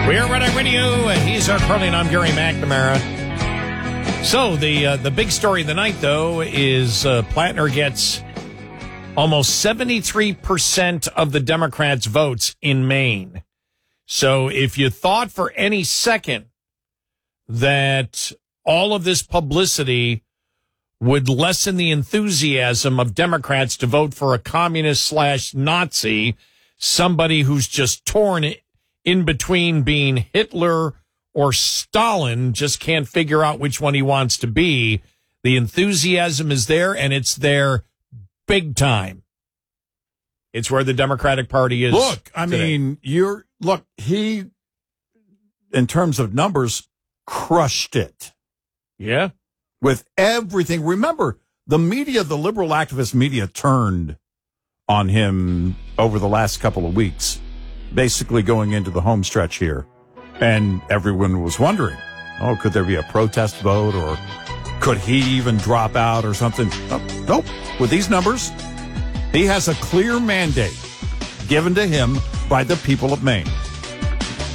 We're Red Eye Radio, and he's our Curly, and I'm Gary McNamara. So the big story of the night, though, is Plattner gets almost 73% of the Democrats' votes in Maine. So if you thought for any second that all of this publicity would lessen the enthusiasm of Democrats to vote for a communist/Nazi, somebody who's just torn in between being Hitler or Stalin, just can't figure out which one he wants to be, the enthusiasm is there, and it's there big time. It's where the Democratic Party is. Look, I today. mean, he, in terms of numbers, crushed it. Yeah. With everything. Remember, the media, the liberal activist media, turned on him over the last couple of weeks, basically going into the home stretch here. And everyone was wondering, could there be a protest vote, or could he even drop out or something? Nope. With these numbers, he has a clear mandate given to him by the people of Maine.